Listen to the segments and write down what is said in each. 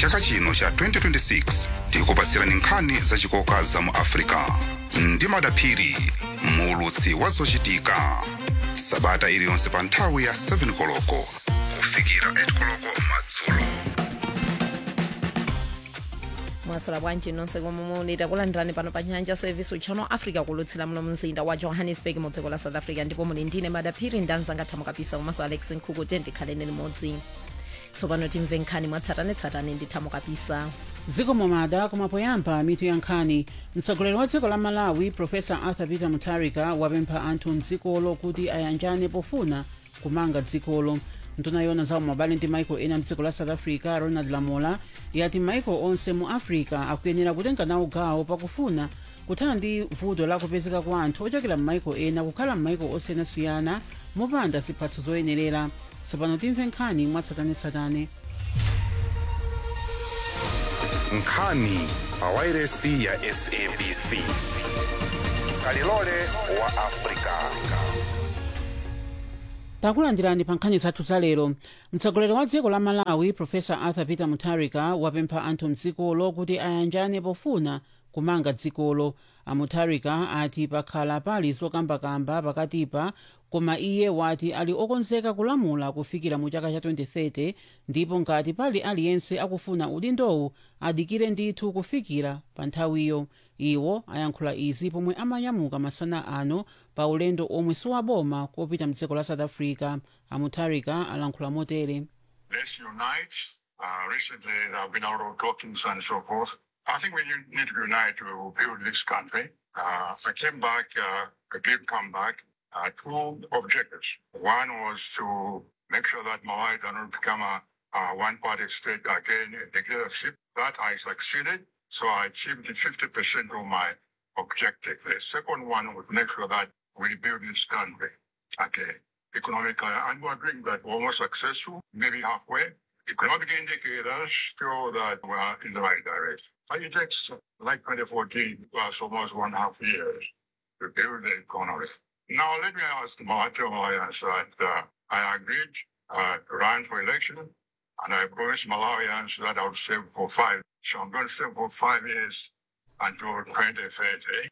chaka chino cha 2026 tikupatsirani nkhani zachikoka za mu Africa ndi madaphiri muulutsi wa zochitika sabata iliyonse pa nthawi ya 7 koloko kufikira 8 koloko madzulo. mwasola bwanji nonse komwe takulandirani pano pa nyanja service channel Africa kulutsira muno mzinda wa Johannesburg mu dziko la South Africa, ndipo muli ndine madaphiri ndanzanga thamo kapisa komanso Alex Nkhuku tikhaleni limodzi. Tsopano timve nkhani mwatsatanetsatane ndi thamo kapisa. Ziko momada kumapoyamba mitu ya nkhani. Mtsogoleri wa dziko la Malawi Professor Arthur Peter Mutharika wapempha anthu mdzikolo kuti ayanjane pofuna kumanga dzikolo. Nduna yona za umabali ndi maiko ena mdziko la South Africa Ronald Lamola yati maiko onse mu Africa akuyenera kutenga nawo gawo pakufuna kuthana ndi vuto la kupezeka kwa anthu ochokera m'maiko ena kukhala m'maiko osiyanasiyana mopanda ziphatso zoyenerera. Tsopano timve nkhani mwatsatanetsatane. Nkhani pa wailesi ya SABC. Kalilole wa Africa. Takulandirani pa nkhani zathu za lero. Mtsogoleri wa dziko la Malawi Professor Arthur Peter Mutharika wapempha anthu mdzikolo kuti ayanjane pofuna kumanga dzikolo. Mutharika ati pakhala pali zokambakamba pakatipa, koma iye wati ali okonzeka kulamula kufikira mu chaka cha 2030, ndipo ngati pali aliyense akufuna udindowu adikire ndithu kufikira pa nthawiyo. Iwo ayankhula izi pomwe amanyamuka masana ano pa ulendo omwe siwaboma kopita mdziko la South Africa. Mutharika alankhula motere. Let's unite. Recently there have been a lot of talkings and so forth. I think we need to unite to build this country. I came back, I did come back, two objectives. One was to make sure that Malawi does not become a one-party state again in dictatorship. That I succeeded, so I achieved 50% of my objective. The second one was make sure that we build this country again economically, and we're doing that. We're almost successful, maybe halfway. Economic indicators show that we are in the right direction. But it takes like 2014 plus almost 1.5 years to build the economy. Now let me ask the Malawians that I agreed to run for election, and I promised Malawians that I would serve for 5. So I'm going to serve for 5 years until 2030.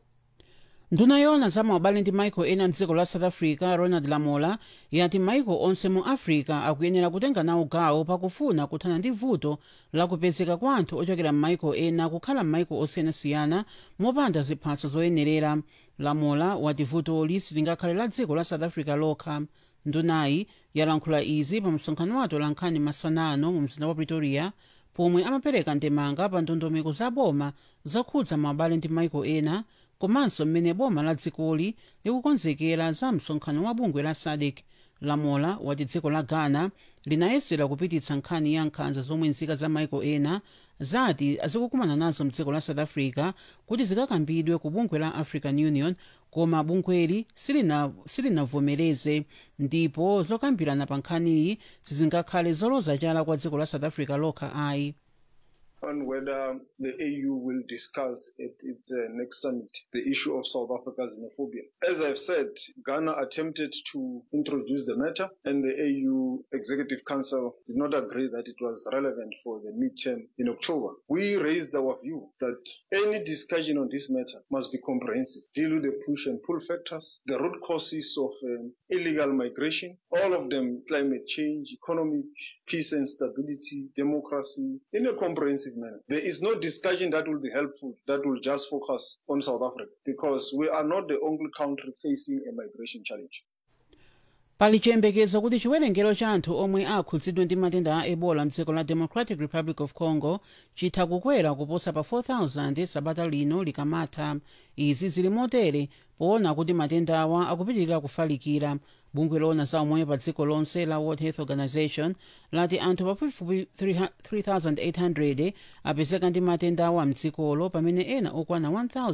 Nduna yona za umabali ndi maiko ena mdziko la South Africa Ronald Lamola yati maiko onse mu Africa akuyenera kutenga nawo gawo pakufuna kuthana ndi vuto la kupezeka kwa anthu ochokera m'maiko ena kukhala m'maiko osiyanasiyana mopanda ziphatso zoyenerera. Lamola wati vutoli silingakhale la dziko la South Africa lokha. Ndunayi yalankhula izi pa msonkhano wa atolankhani masanano mu mzinda wa Pretoria, pomwe amapereka ndemanga pa ndondomeko za boma zokhudza umabali ndi maiko ena, komanso mmene boma la dzikoli likukonzekera za msonkhano wa bungwe la SADC. Lamola wati dziko la Ghana linayesera kupititsa nkhani ya nkhanza zomwe nzika za maiko ena zati azikukumana nazo mdziko la South Africa kuti zikakambidwe ku bungwe la African Union, koma bungweli silinavomereze, ndipo zokambirana pa nkhaniyi sizingakhale zoloza chala kwa dziko la South Africa lokha ayi. On whether the AU will discuss at its next summit the issue of South Africa's xenophobia. As I've said, Ghana attempted to introduce the matter, and the AU Executive Council did not agree that it was relevant for the midterm in October. We raised our view that any discussion on this matter must be comprehensive, deal with the push and pull factors, the root causes of illegal migration, all of them, climate change, economic peace and stability, democracy, in a comprehensive manner. There is no discussion that will be helpful that will just focus on South Africa, because we are not the only country facing a migration challenge. Pali chiyembekezo kuti chiwerengero cha anthu omwe akhudzidwa ndi matenda a Ebola mdziko la Democratic Republic of Congo chitha kukwera kuposa pa 4,000 sabata lino likamatha. Izi zili motere poona kuti matenda awa akupitirira kufalikira. Bungwe lona za umoyo pa dziko lonse la World Health Organization lati anthu pafupifupi 3,800 apezeka ndi matenda awa mdzikolo, pamene ena okwana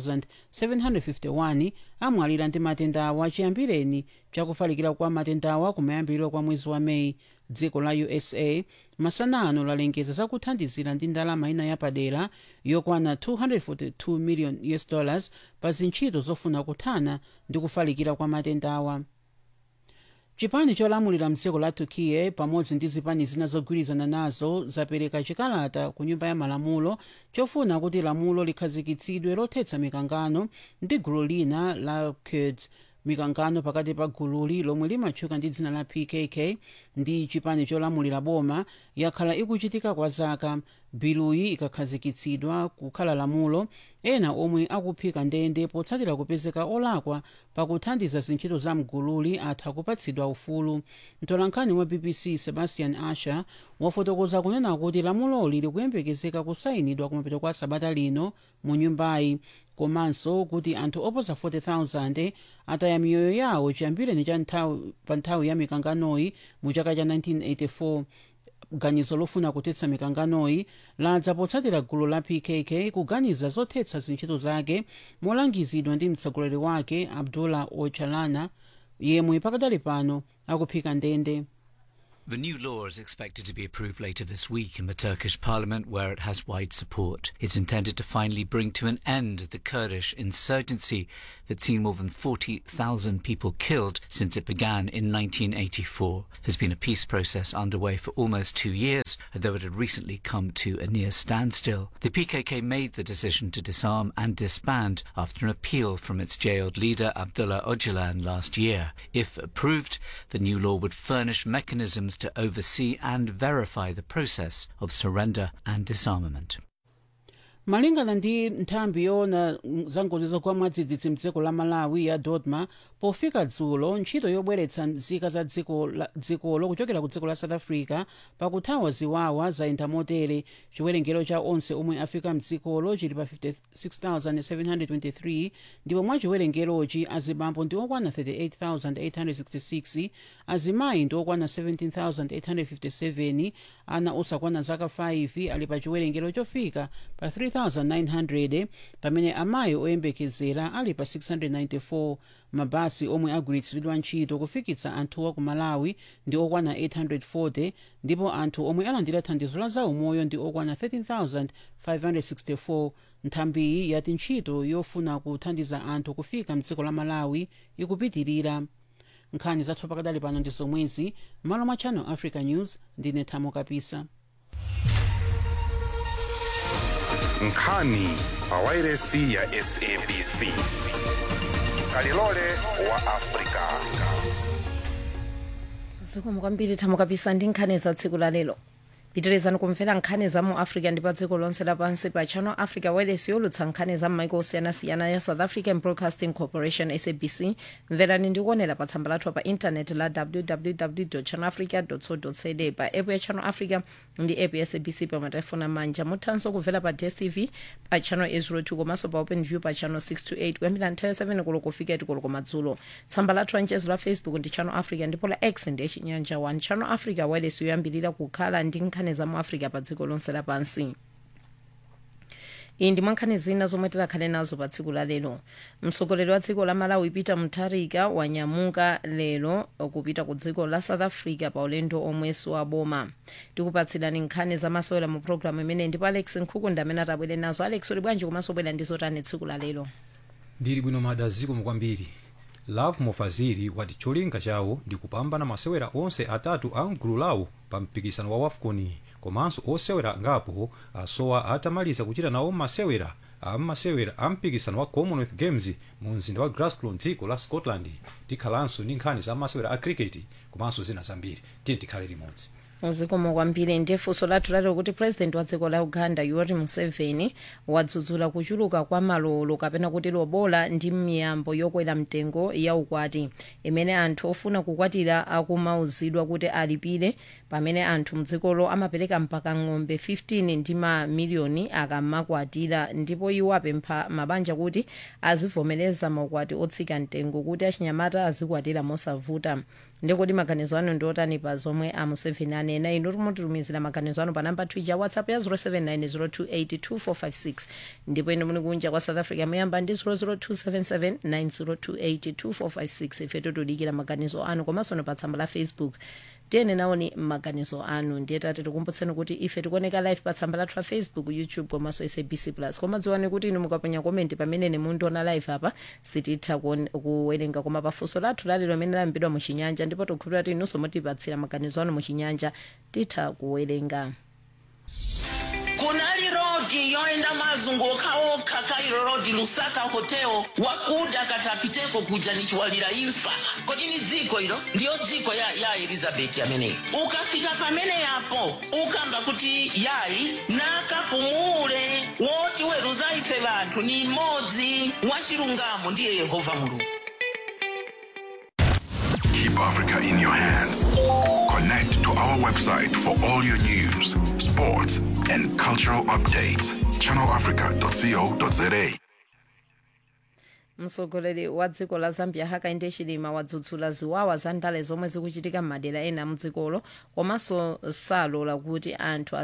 1,751 amwalira ndi matenda awa chiyambireni chakufalikira kwa matenda awa kumayambiriro kwa mwezi wa Meyi. Dziko la USA masanano lalengeza zakuthandizira ndi ndalama ina yapadera yokwana $242 million pa zintchito zofuna kuthana ndi kufalikira kwa matenda awa. chipani cholamulira mdziko la turkiye pamodzi ndi zipani zina zogwirizana nazo zapereka chikalata ku nyumba ya malamulo chofuna kuti lamulo likhazikitsidwe lothetsa mikangano ndi gulu lina la kurds. Mikangano pakati pa gululi lomwe limatchuka ndi dzina la PKK ndi chipani cholamulira boma yakhala ikuchitika kwa zaka. Biluyi ikakhazikitsidwa kukhala lamulo, ena omwe akuphika ndende potsatira kupezeka olakwa pakuthandiza zintchito za mgululi atha kupatsidwa ufulu. mtolankhani wa BBC Sebastian Asher wafotokoza kunena kuti lamuloli likuyembekezeka kusayinidwa kumapeto kwa sabata lino mu nyumbayi, komanso kuti anthu oposa 40,000 ataya miyoyo yawo chiyambireni pa nthawi ya mikanganoyi mu chaka cha 1984. ganizo lofuna kuthetsa mikanganoyi ladza potsatira gulu la PKK kuganiza zothetsa zintchito zake molangizidwa ndi mtsogoleri wake Abdullah Öcalan yemwe pakadali pano akuphika ndende. The new law is expected to be approved later this week in the Turkish parliament, where it has wide support. It's intended to finally bring to an end the Kurdish insurgency that's seen more than 40,000 people killed since it began in 1984. There's been a peace process underway for almost 2 years, though it had recently come to a near standstill. The PKK made the decision to disarm and disband after an appeal from its jailed leader Abdullah Öcalan last year. If approved, the new law would furnish mechanisms to oversee and verify the process of surrender and disarmament. malingana ndi nthambi yoona za ngozi zogwa mwadzidzidzi mdziko la Malawi ya Dodma, pofika dzulo ntchito yobweretsa nzika za dzikolo kuchokera ku dziko la South Africa pakuthawa ziwawa zayenda motere. chiwerengero cha onse omwe afika mdzikolo chili pa 56,723 ndipo mwa chiwerengerochi azibambo ndi okwana 38,866, azimayi ndi okwana 17,857, ana osakwana zaka 5 ali pa chiwerengero chofika pa 3,900, pamene amayi oyembekezera ali pa 694. mabasi omwe agwiritsidwa ntchito kufikitsa anthuwa ku Malawi ndi okwana 840, ndipo anthu omwe alandira thandizo la zaumoyo ndi okwana 13,564. nthambiyi yati ntchito yofuna kuthandiza anthu kufika mdziko la Malawi ikupitirira. nkhani zathu pakadali pano ndi zomwezi. malo mwa Channel Africa News ndine Thamo Kapisa. nkhani pa wairesi ya SABC kalilole wa Afrika. zikomo kwambiri Thamo Kapisa ndi nkhani za tsiku la lero. pitirizani kumvera nkhani za mu Africa ndi pa dziko lonse lapansi pa Channel Africa wireless yolutsa nkhani za m'maiko osiyanasiyana ya South African Broadcasting Corporation SABC. mverani ndi kuonera pa tsamba lathu pa internet la www.channelafrica.co.za, pa app ya Channel Africa ndi app ya SABC pa matelefoni amanja. muthanso kumvera pa DStv pa channel 802 komanso pa OpenView pa channel 628 kuyambira nthawi 7 koloko kufika 8 koloko madzulo. tsamba lathu lanchezo la Facebook ndi Channel Africa ndipo la X ndi Chinyanja 1. Channel Africa wireless yoyambirira kukhala ndi nkhani za mu Africa pa dziko lonse lapansi. iyi ndi mwankhani zina zomwe tikhale nazo pa tsiku la lero. mtsogoleri wa dziko la Malawi Peter Mutharika wanyamuka lero kupita ku dziko la South Africa pa ulendo omwe siwaboma. tikupatsirani nkhani zamasewera mu programu imene ndipo Alex Nkhukunda amene atabwere nazo. Alex, uli bwanji komanso bwera ndi zotani tsiku la lero? ndili bwino mada zikomo kwambiri. Love Mofaziri wati cholinga chawo ndi kupambana masewera onse atatu a mgulu lawo pa mpikisano wa WAFCON, komanso osewera ngapo asowa atamaliza kuchita nawo masewera a mpikisano wa Commonwealth Games mu mzinda wa Glasgow dziko la Scotland. tikhalanso ndi nkhani za masewera a cricket komanso zina zambiri. tikhale limodzi. zikomo kwambiri. ndi funso lathu lalero kuti president wa dziko la Uganda Yoweri Museveni wadzudzula kuchuluka kwa malolo kapena kuti lobola ndi miyambo yokwera mtengo ya ukwati imene anthu ofuna kukwatira akumauzidwa kuti alipire, pamene anthu mdzikolo amapereka mpaka ng'ombe 15 ndi mamiliyoni akamakwatira. ndipo iwo apempha mabanja kuti azivomereza maukwati otsika mtengo kuti achinyamata azikwatira mosavuta. ndikoti maganizo anu ndi otani pa zomwe a Museveni anena? inu timutumizira maganizo anu pa namba twitter WhatsApp ya 0790282456, ndipo inu muli kunja kwa South Africa muyamba ndi 0027790282456. ife tikudikira maganizo anu komanso pa tsamba la Facebook tiyene nawoni maganizo anu. Ndiye tati tikumbutseni kuti ife tikuoneka live pa tsamba lathu la Facebook, YouTube komanso SABC Plus. Koma dziwani kuti inu mukaponya komenti pamene mundiona live apa sititha kuwerenga, koma pafunso lathu lalero amene layambidwa muchinyanja ndipo tikukhulupirira kuti inunso mutipatsira maganizo anu muchinyanja titha kuwerenga. Kunali rodi yoenda mazunguka okha Cairo Road Lusaka Hotel wakuda katapiteko kuja nichiwalira imfa. Kodi ni dziko hilo? Ndiyo dziko ya Elizabeth ameneyi. Ukafika pamene yapo ukamba kuti yayi nakapumule woti weruza ife vanthu ni mmodzi wachilungamo ndiye Yehova Mulungu. Keep Africa in your hands. Connect to our website for all your news, sports, and cultural updates. channelafrica.co.za. Mtsogoleri wa dziko la Zambia Hakainde Hichilema wadzudzula ziwawa za ndale zomwe zikuchitika m'madera ena mdzikolo, komanso salola kuti anthu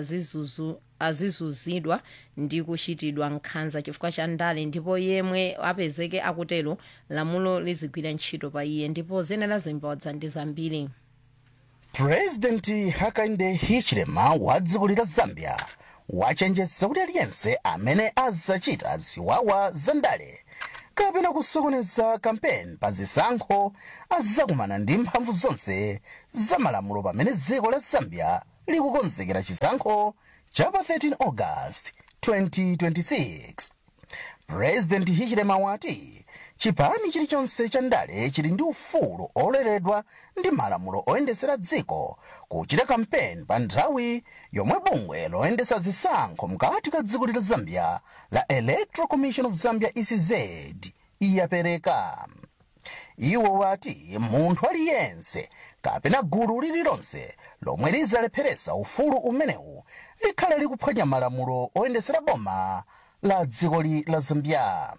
azizuzidwa ndi kuchitidwa nkhanza chifukwa cha ndale, ndipo yemwe apezeke akutero lamulo lizigwira ntchito pa iye. Ndipo zenera zimbawadzana ndi zambiri. President Hakainde Hichilema wa dziko la Zambia wachenjeza kuti aliyense amene azachita ziwawa za ndale kapena kusokoneza kampeni pa zisankho azakumana ndi mphamvu zonse za malamulo pamene dziko la Zambia likukonzekera chisankho cha pa 13 August 2026. President Hichilema wati chipani chilichonse cha ndale chili ndi ufulu oleredwa ndi malamulo oyendesera dziko kuchita kampeni pa nthawi yomwe bungwe loyendesa zisankho mkati ka dziko la Zambia la Electoral Commission of Zambia ECZ iyapereka. Iwo wati munthu aliyense kapena gulu lililonse lomwe lizalepheresa ufulu umenewu likhale likuphwanya malamulo oyendesera boma la dziko la Zambia.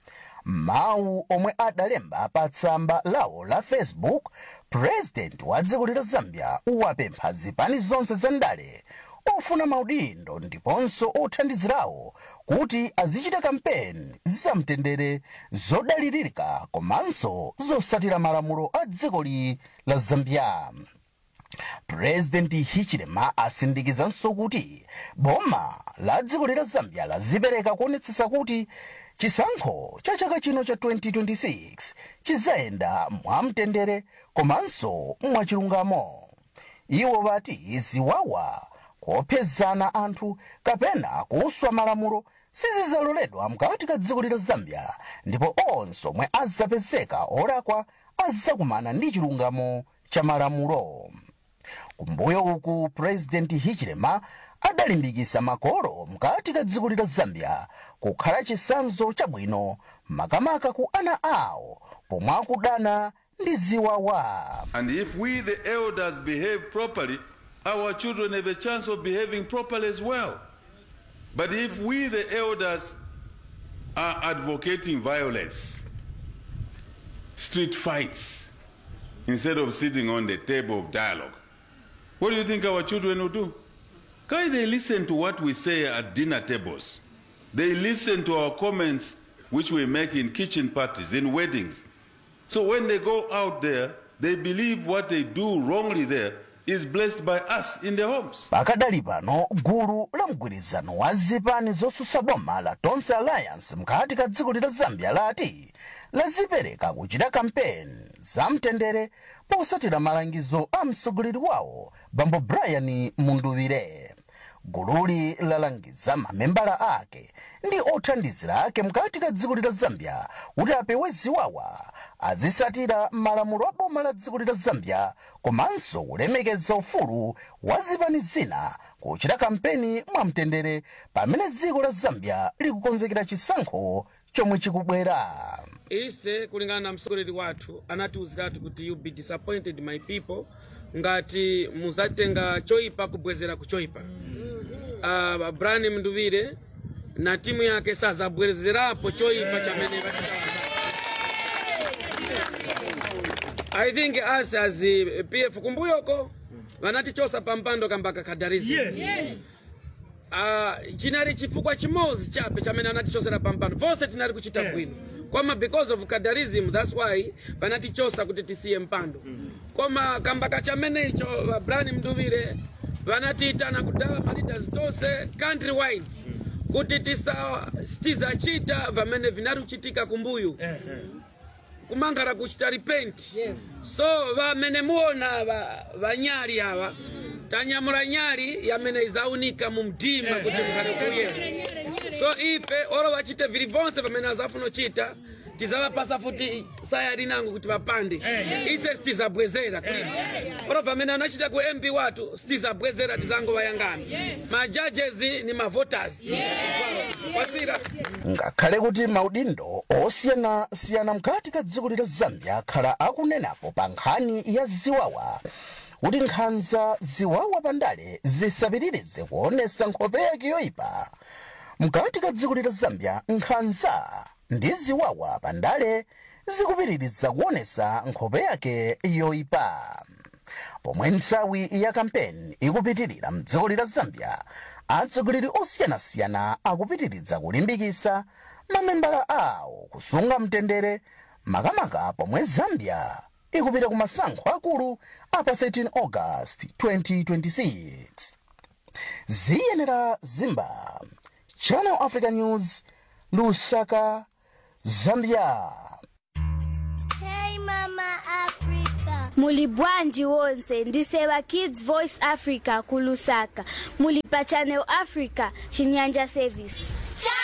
Mawu omwe adalemba pa tsamba lawo la Facebook, President wa dziko la Zambia wapempha zipani zonse za ndale ofuna maudindo ndiponso othandizirawo kuti azichita kampeni zamtendere zodalirika komanso zosatira malamulo a dziko la Zambia. President Hichilema asindikizanso kuti boma la dziko la Zambia lazipereka kuonetsetsa kuti chisankho cha chaka chino cha 2026 chizayenda mwamtendere komanso mwachilungamo. Iwo wati ziwawa kuopsezana anthu kapena kuswa malamulo sizizaloledwa mkati ka dziko la Zambia, ndipo onse omwe azapezeka olakwa azakumana ndi chilungamo cha malamulo. Kumbuyo uku President Hichilema adalimbikitsa makolo mkati ka dziko la Zambia kukhala chisanzo chabwino makamaka ku ana awo pomwe akudana ndi ziwawa. And if we the elders behave properly, our children have a chance of behaving properly as well. But if we the elders are advocating violence, street fights, instead of sitting on the table of dialogue, what do you think our children will do? Can they listen to what we say at dinner tables? They listen to our comments which we make in kitchen parties, in weddings. So when they go out there, they believe what they do wrongly there is blessed by us in their homes. Pakadali pano gulu la mgwirizano wa zipani zosusa boma la Tonse Alliance mkati ka dziko la Zambia lati lazipereka kuchita kampeni zamtendere posatira malangizo a mtsogoleri wawo Bambo Brian Munduvire. Gululi lalangiza mamembala ake ndi othandizira ake mkati ka dziko la Zambia kuti apewe ziwawa azisatira malamulo a boma la dziko la Zambia komanso kulemekeza ufulu wa zipani zina kuchita kampeni mwamtendere pamene dziko la Zambia likukonzekera chisankho chomwe chikubwera. Ise kulingana na mtsogoleri wathu anatiuziratu kuti you be disappointed my people ngati muzatenga choipa kubwezera kuchoipa. Brian Munduvire na timu yake sasa bwezerapo choipa chamene vachitanga. I think us as PF kumbuyoko vanatichosa pampando kambaka kadarizi. Yes. Chinari chifukwa chimozi chape chamene anatichosera pampando. Vose tinari kuchita bwino. koma because of kadalism, that's why vanatichosa kuti tisiye mpando. Koma kambaka chamene icho Brian Mduvire vanatiitana kudala ma leaders tonse countrywide kuti tizacita vamene vinaruchitika kumbuyu. Kumangara kuchita repent. So vamene muona vanyari ava tanyamula nyari yamene izaunika mu mtima kuti mukhale kuye. So ife olo vachite vilivonse vamene azafuna chita tizavapasa futi saya linango kuti vapande. Ise sitizabwezera. Olo vamene anachita ku MP watu sitizabwezera tizango vayangana. Ma judges ni ma voters. Wasira. Ngakhale kuti maudindo osiyana mkati ka dziko la Zambia khala akunenapo pa nkhani ya ziwawa kuti nkhanza ziwawa pandale zisapitirize kuonesa nkhope yake yoyipa. Mkati ka dziko la Zambia nkhanza ndi ziwawa pandale zikupitiriza kuonesa nkhope yake yoyipa. Pomwe nthawi ya kampeni ikupitirira mdziko la Zambia, atsogoleri osiyanasiyana akupitiriza kulimbikitsa mamembala awo kusunga mtendere makamaka pomwe Zambia ikupita ku masankho akulu apa 13 August 2026. Ziyenera Zimba, Channel Africa News, Lusaka, Zambia. Hey Mama Africa. Muli bwanji wonse ndisewa Kids Voice Africa ku Lusaka. Muli pa Channel Africa Chinyanja Service.